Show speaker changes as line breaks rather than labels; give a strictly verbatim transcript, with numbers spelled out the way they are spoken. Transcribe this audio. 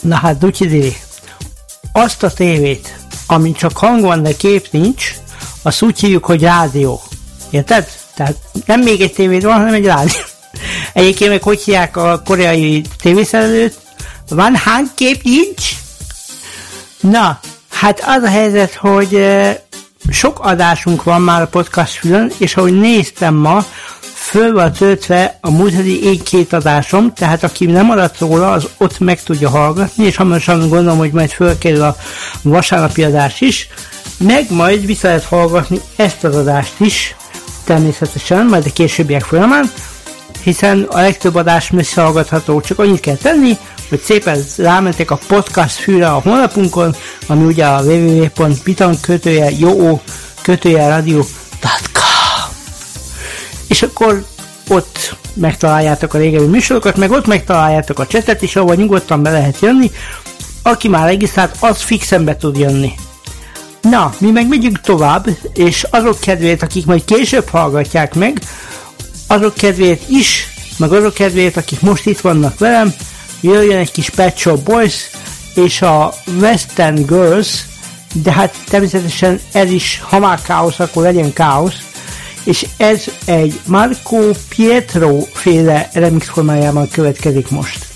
Na hát, Dutyi, azt a tévét, amin csak hang van, de kép nincs, azt úgy hívjuk, hogy rádió. Érted? Tehát nem még egy tévéd van, hanem egy rádió. Egyébként meg hogy hívják a koreai tévészerelőt? Van hang, kép nincs? Na, hát az a helyzet, hogy uh, sok adásunk van már a podcast fülön, és ahogy néztem ma, föl van töltve a múlt heti én két adásom, tehát aki nem maradt róla, az ott meg tudja hallgatni, és hamarosan gondolom, hogy majd fölkerül a vasárnapi adás is, meg majd vissza lehet hallgatni ezt az adást is, természetesen, majd a későbbiek folyamán, hiszen a legtöbb adás visszahallgatható, csak annyit kell tenni, hogy szépen rámentek a podcast fülre a honlapunkon, ami ugye a double-u double-u double-u pont bitan kötője jó kötője radio pont com, és akkor ott megtaláljátok a régebbi műsorokat, meg ott megtaláljátok a csetet is, ahol nyugodtan be lehet jönni. Aki már regisztrált, az fixen be tud jönni. Na, mi meg megyünk tovább, és azok kedvéért, akik majd később hallgatják meg, azok kedvéért is, meg azok kedvéért, akik most itt vannak velem, jöjjön egy kis Pet Shop Boys, és a Western Girls, de hát természetesen ez is, ha már káosz, akkor legyen káosz, és ez egy Marco Pietro féle remix formájában következik most.